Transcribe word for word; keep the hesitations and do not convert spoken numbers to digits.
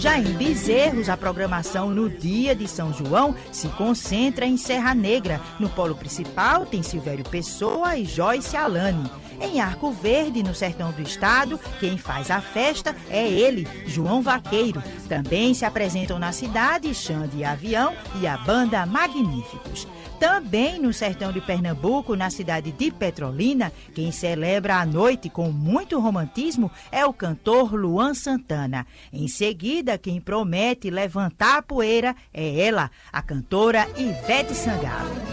Já em Bezerros, a programação no dia de São João se concentra em Serra Negra. No polo principal tem Silvério Pessoa e Joyce Alane. Em Arco Verde, no sertão do estado, quem faz a festa é ele, João Vaqueiro. Também se apresentam na cidade Xande e Avião e a banda Magníficos. Também no sertão de Pernambuco, na cidade de Petrolina, quem celebra a noite com muito romantismo é o cantor Luan Santana. Em seguida, quem promete levantar a poeira é ela, a cantora Ivete Sangalo.